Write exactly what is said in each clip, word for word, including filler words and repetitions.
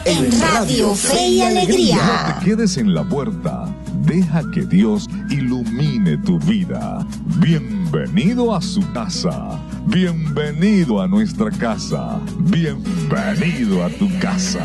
en Radio Fe y Alegría. No te quedes en la puerta. Deja que Dios ilumine tu vida. Bienvenido a su casa. Bienvenido a nuestra casa. Bienvenido a tu casa.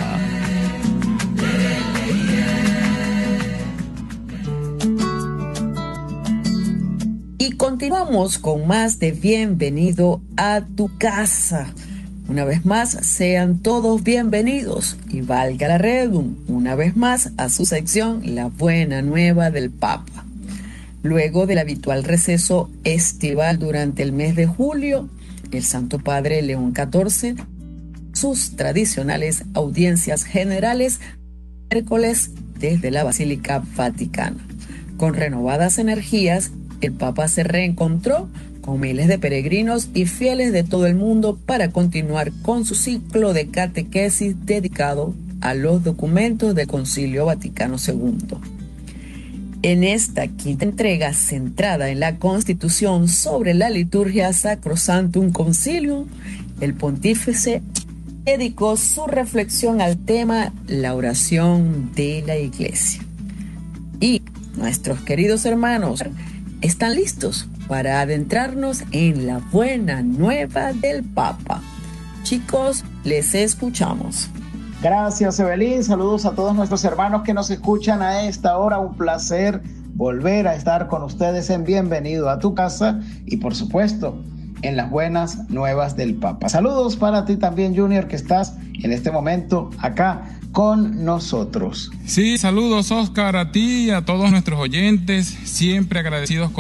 Y continuamos con más de Bienvenido a tu casa. Una vez más, sean todos bienvenidos y valga la redundancia, una vez más a su sección La Buena Nueva del Papa. Luego del habitual receso estival durante el mes de julio, el Santo Padre León catorce, sus tradicionales audiencias generales, miércoles desde la Basílica Vaticana. Con renovadas energías, el Papa se reencontró con miles de peregrinos y fieles de todo el mundo para continuar con su ciclo de catequesis dedicado a los documentos del Concilio Vaticano segundo. En esta quinta entrega centrada en la Constitución sobre la liturgia Sacrosanctum Concilium, el pontífice dedicó su reflexión al tema la oración de la Iglesia. Y nuestros queridos hermanos están listos para adentrarnos en la buena nueva del Papa. Chicos, les escuchamos. Gracias, Evelyn. Saludos a todos nuestros hermanos que nos escuchan a esta hora. Un placer volver a estar con ustedes en Bienvenido a tu casa y, por supuesto, en las buenas nuevas del Papa. Saludos para ti también, Junior, que estás en este momento acá con nosotros. Sí, saludos, Oscar, a ti y a todos nuestros oyentes, siempre agradecidos con